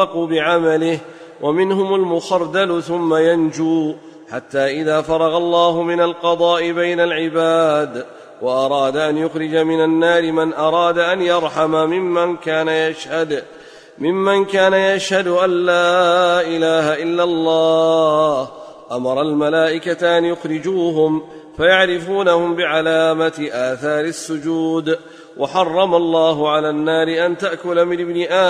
بعمله، ومنهم المخردل ثم ينجو، حتى إذا فرغ الله من القضاء بين العباد وأراد أن يخرج من النار من أراد أن يرحم ممن كان يشهد أن لا إله إلا الله، أمر الملائكة أن يخرجوهم فيعرفونهم بعلامة آثار السجود. وحرم الله على النار أن تأكل من ابن آدم